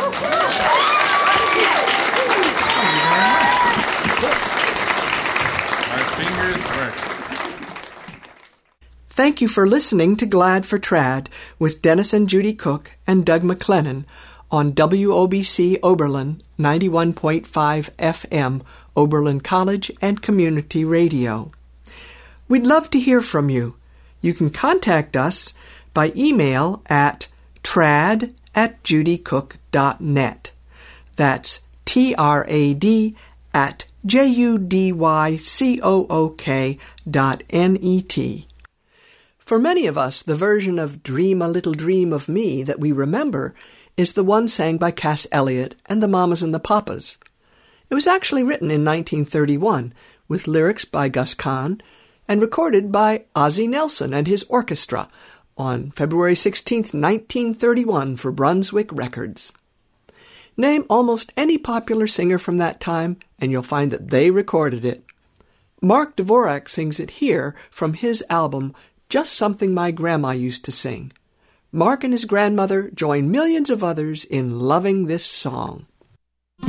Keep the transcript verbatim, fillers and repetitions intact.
Thank you for listening to Glad for Trad with Dennis and Judy Cook and Doug McLennan on W O B C Oberlin ninety-one point five F M, Oberlin College and Community Radio. We'd love to hear from you. You can contact us by email at trad at judycook dot net. That's T R A D at J U D Y C O O K dot N E T. For many of us, the version of Dream a Little Dream of Me that we remember is the one sang by Cass Elliot and the Mamas and the Papas. It was actually written in nineteen thirty-one with lyrics by Gus Kahn and recorded by Ozzie Nelson and his orchestra on February sixteenth, nineteen thirty-one for Brunswick Records. Name almost any popular singer from that time and you'll find that they recorded it. Mark Dvorak sings it here from his album Just Something My Grandma Used to Sing. Mark and his grandmother join millions of others in loving this song.